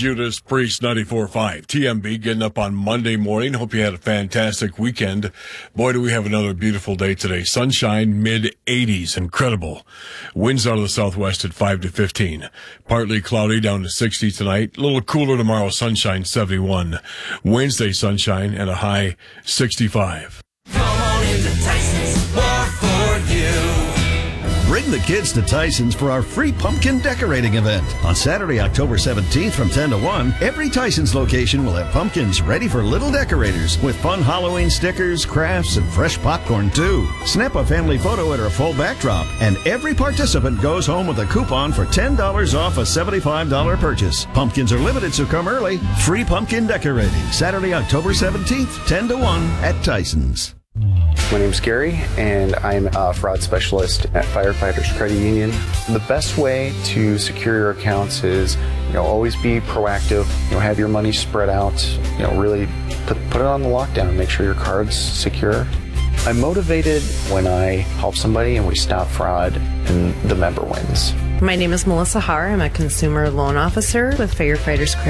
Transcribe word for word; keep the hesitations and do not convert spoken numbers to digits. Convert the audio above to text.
Judas Priest ninety-four point five. T M B getting up on Monday morning. Hope you had a fantastic weekend. Boy, do we have another beautiful day today. Sunshine, mid eighties. Incredible. Winds out of the southwest at five to fifteen. Partly cloudy down to sixty tonight. A little cooler tomorrow. Sunshine, seventy-one. Wednesday, sunshine and a high sixty-five. Come on into Tyson's, more for you. Bring the kids to Tyson's for our free pumpkin decorating event. On Saturday, October seventeenth from ten to one, every Tyson's location will have pumpkins ready for little decorators with fun Halloween stickers, crafts, and fresh popcorn too. Snap a family photo at our full backdrop, and every participant goes home with a coupon for ten dollars off a seventy-five dollars purchase. Pumpkins are limited, so come early. Free pumpkin decorating, Saturday, October seventeenth, ten to one at Tyson's. My name's Gary, and I'm a fraud specialist at Firefighters Credit Union. The best way to secure your accounts is, you know, always be proactive. You know, have your money spread out. You know, really put put it on the lockdown. Make sure your card's secure. I'm motivated when I help somebody and we stop fraud, and the member wins. My name is Melissa Haar. I'm a consumer loan officer with Firefighters Credit